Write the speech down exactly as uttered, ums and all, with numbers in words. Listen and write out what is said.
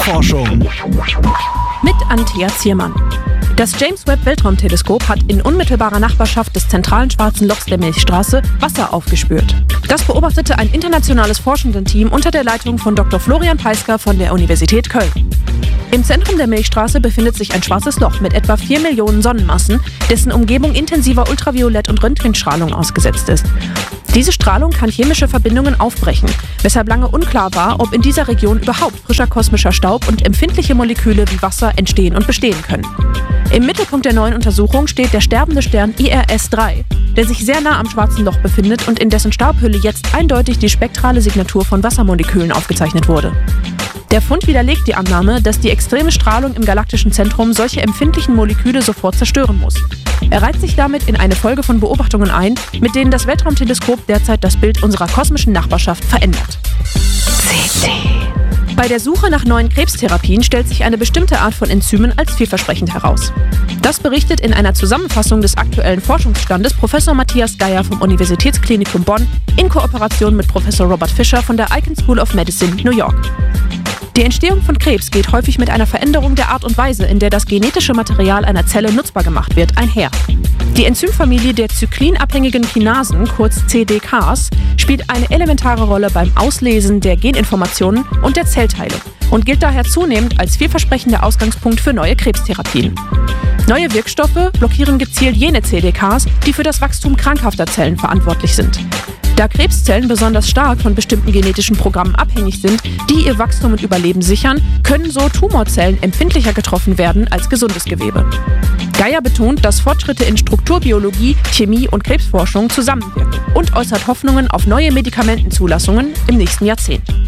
Krebsforschung mit Antea Ziermann. Das James-Webb-Weltraumteleskop hat in unmittelbarer Nachbarschaft des zentralen Schwarzen Lochs der Milchstraße Wasser aufgespürt. Das beobachtete ein internationales Forschendenteam unter der Leitung von Doktor Florian Peisker von der Universität Köln. Im Zentrum der Milchstraße befindet sich ein schwarzes Loch mit etwa vier Millionen Sonnenmassen, dessen Umgebung intensiver Ultraviolett- und Röntgenstrahlung ausgesetzt ist. Diese Strahlung kann chemische Verbindungen aufbrechen, weshalb lange unklar war, ob in dieser Region überhaupt frischer kosmischer Staub und empfindliche Moleküle wie Wasser entstehen und bestehen können. Im Mittelpunkt der neuen Untersuchung steht der sterbende Stern I R S drei, der sich sehr nah am Schwarzen Loch befindet und in dessen Staubhülle jetzt eindeutig die spektrale Signatur von Wassermolekülen aufgezeichnet wurde. Der Fund widerlegt die Annahme, dass die extreme Strahlung im galaktischen Zentrum solche empfindlichen Moleküle sofort zerstören muss. Er reiht sich damit in eine Folge von Beobachtungen ein, mit denen das Weltraumteleskop derzeit das Bild unserer kosmischen Nachbarschaft verändert. C T. Bei der Suche nach neuen Krebstherapien stellt sich eine bestimmte Art von Enzymen als vielversprechend heraus. Das berichtet in einer Zusammenfassung des aktuellen Forschungsstandes Professor Matthias Geier vom Universitätsklinikum Bonn in Kooperation mit Professor Robert Fisher von der Icahn School of Medicine, New York. Die Entstehung von Krebs geht häufig mit einer Veränderung der Art und Weise, in der das genetische Material einer Zelle nutzbar gemacht wird, einher. Die Enzymfamilie der zyklinabhängigen Kinasen, kurz C D Ks, spielt eine elementare Rolle beim Auslesen der Geninformationen und der Zellteilung und gilt daher zunehmend als vielversprechender Ausgangspunkt für neue Krebstherapien. Neue Wirkstoffe blockieren gezielt jene C D Ks, die für das Wachstum krankhafter Zellen verantwortlich sind. Da Krebszellen besonders stark von bestimmten genetischen Programmen abhängig sind, die ihr Wachstum und Überleben sichern, können so Tumorzellen empfindlicher getroffen werden als gesundes Gewebe. Geier betont, dass Fortschritte in Strukturbiologie, Chemie und Krebsforschung zusammenwirken und äußert Hoffnungen auf neue Medikamentenzulassungen im nächsten Jahrzehnt.